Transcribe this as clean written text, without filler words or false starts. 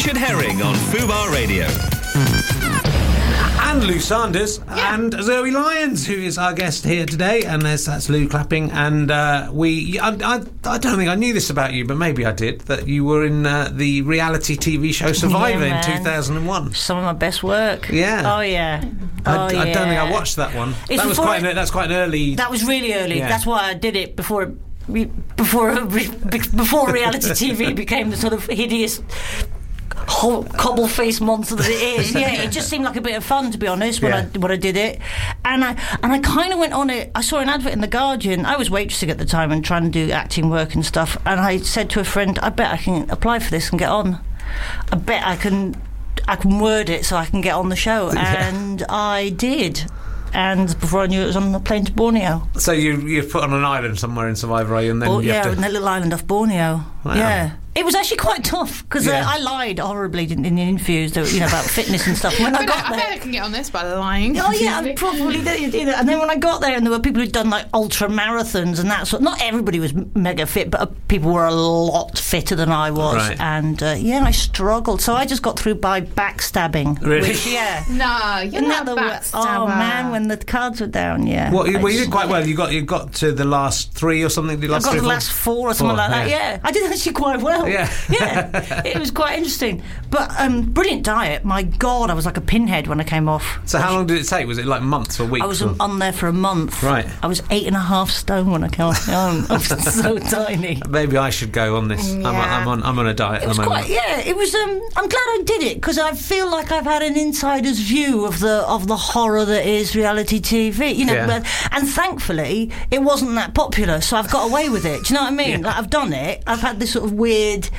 Richard Herring on Fubar Radio. And Lou Sanders and Zoe Lyons, who is our guest here today, and that's Lou clapping. And I don't think I knew this about you, but maybe I did, that you were in the reality TV show Survivor in 2001. Some of my best work. Yeah. Oh yeah. I don't think I watched that one. That's quite an early. That was really early. Yeah. That's why I did it before reality TV became the sort of hideous cobble-faced monster that it is. Yeah, it just seemed like a bit of fun, to be honest, when I did it. And I kind of went on it. I saw an advert in The Guardian. I was waitressing at the time and trying to do acting work and stuff, and I said to a friend, I bet I can apply for this and get on. I bet I can word it so I can get on the show. And I did. And before I knew it, was on a plane to Borneo. So you're put on an island somewhere in Survivor, are you? And then on that little island off Borneo. Wow. Yeah. It was actually quite tough because I lied horribly in the interviews, about fitness and stuff. When I bet I can get on this by lying. Oh yeah, I probably did. And then when I got there, and there were people who'd done like ultra marathons and that sort. Not everybody was mega fit, but people were a lot fitter than I was. Right. And I struggled. So I just got through by backstabbing. Really? Which, No, you're not a backstabber. Oh man, when the cards were down, Well, you did quite well. You got to the last 3 or something. I got to the last 4 or something like that. Yeah, I did actually quite well. Yeah. It was quite interesting. But brilliant diet. My God, I was like a pinhead when I came off. So how long did it take? Was it like months or weeks? I was on there for a month. Right. I was 8.5 stone when I came off. I was so tiny. Maybe I should go on this. Yeah. I'm on a diet at the moment. It was. I'm glad I did it because I feel like I've had an insider's view of the horror that is reality TV. And thankfully it wasn't that popular, so I've got away with it. Do you know what I mean? Yeah. Like I've done it. I've had this sort of weird